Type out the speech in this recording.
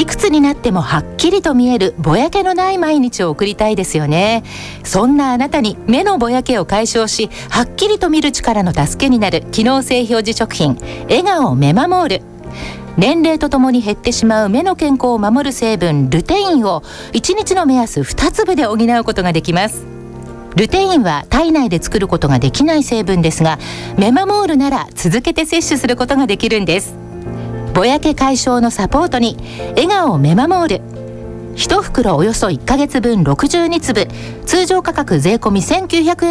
くつになってもはっきりと見えるぼやけのない毎日を送りたいですよね。そんなあなたに目のぼやけを解消し、はっきりと見る力の助けになる機能性表示食品、笑顔メマモール。年齢とともに減ってしまう目の健康を守る成分ルテインを1日の目安2粒で補うことができます。ルテインは体内で作ることができない成分ですが、メマモールなら続けて摂取することができるんです。ぼやけ解消のサポートに笑顔メマモール。1袋およそ1ヶ月分62粒、通常価格税込み1900円